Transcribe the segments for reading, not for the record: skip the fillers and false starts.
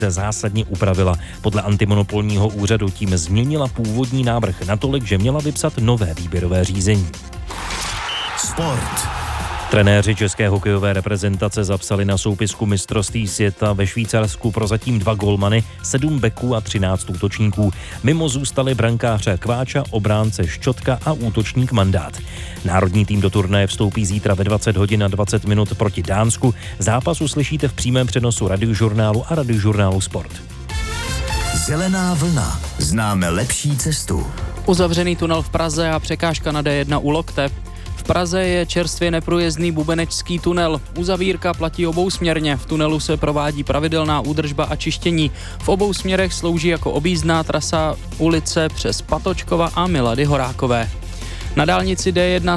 zásadně upravila. Podle antimonopolního úřadu tím změnila původní návrh natolik, že měla vypsat nové výběrové řízení. Sport. Trenéři české hokejové reprezentace zapsali na soupisku mistrovství světa ve Švýcarsku prozatím 2 golmany, 7 beků a 13 útočníků. Mimo zůstali brankáře Kváča, obránce Ščotka a útočník Mandát. Národní tým do turnaje vstoupí zítra ve 20 hodin a 20 minut proti Dánsku. Zápas uslyšíte v přímém přenosu Radiožurnálu a Radiožurnálu Sport. Zelená vlna. Známe lepší cestu. Uzavřený tunel v Praze a překážka na D1 u Lokte. V Praze je čerstvě neprůjezdný Bubenečský tunel. Uzavírka platí obousměrně. V tunelu se provádí pravidelná údržba a čištění. V obou směrech slouží jako objízdná trasa ulice přes Patočkova a Milady Horákové. Na dálnici D1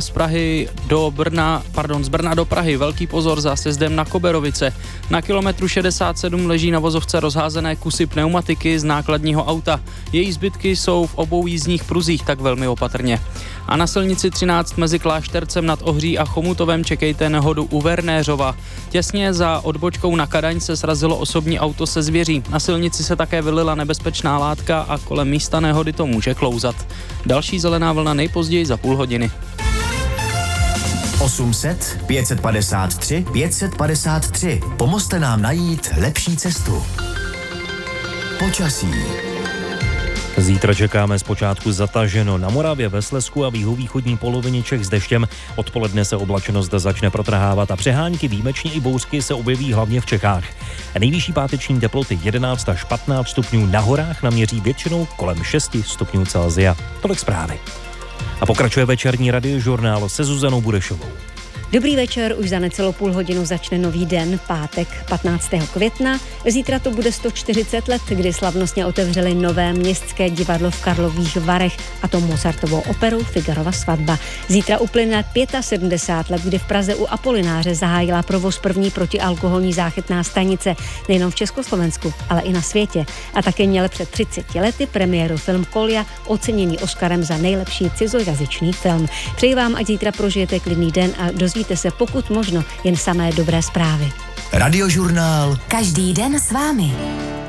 z Brna do Prahy velký pozor za sjezdem na Koberovice. Na kilometru 67 leží na vozovce rozházené kusy pneumatiky z nákladního auta. Její zbytky jsou v obou jízdních pruzích, tak velmi opatrně. A na silnici 13 mezi Kláštercem nad Ohří a Chomutovem čekejte nehodu u Vernéřova. Těsně za odbočkou na Kadaň se srazilo osobní auto se zvěří. Na silnici se také vylila nebezpečná látka a kolem místa nehody to může klouzat. Další zelená vlna nejpozději za půl hodiny. 800 553 553. Pomozte nám najít lepší cestu. Počasí. Zítra čekáme zpočátku zataženo na Moravě, ve Slezsku a v jihovýchodní polovině Čech s deštěm. Odpoledne se oblačenost začne protrhávat a přehánky, výjimečně i bouřky, se objeví hlavně v Čechách. Nejvyšší páteční teploty 11 až 15 stupňů, na horách naměří většinou kolem 6 stupňů Celsia. Tolik zprávy. A pokračuje večerní Radiožurnál se Zuzanou Burešovou. Dobrý večer, už za necelou půl hodinu začne nový den, pátek 15. května. Zítra to bude 140 let, kdy slavnostně otevřeli nové městské divadlo v Karlových Varech, a to Mozartovou operou Figarova svatba. Zítra uplyne 75 let, kdy v Praze u Apolináře zahájila provoz první protialkoholní záchytná stanice, nejenom v Československu, ale i na světě. A také měl před 30 lety premiéru film Kolja, oceněný Oscarem za nejlepší cizojazyčný film. Přeji vám, ať zítra prožijete klidný den a dozvíte se pokud možno jen samé dobré zprávy. Radiožurnál. Každý den s vámi.